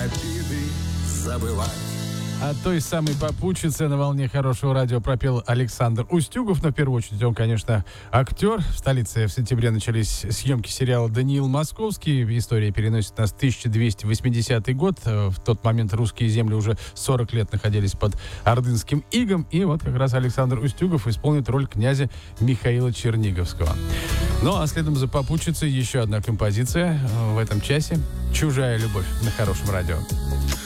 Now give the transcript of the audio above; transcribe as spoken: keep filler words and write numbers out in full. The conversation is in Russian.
обиды забывать. О той самой попутчице на волне хорошего радио пропел Александр Устюгов. Но в первую очередь он, конечно, актер. В столице в сентябре начались съемки сериала «Даниил Московский». История переносит нас в тысяча двести восьмидесятый год. В тот момент русские земли уже сорок лет находились под ордынским игом. И вот как раз Александр Устюгов исполнит роль князя Михаила Черниговского. Ну а следом за попутчицей еще одна композиция в этом часе. «Чужая любовь» на хорошем радио.